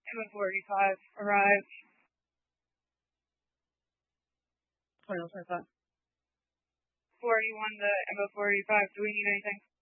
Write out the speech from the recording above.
MO485 arrived. 2125. 481 to MO485. Do we need anything?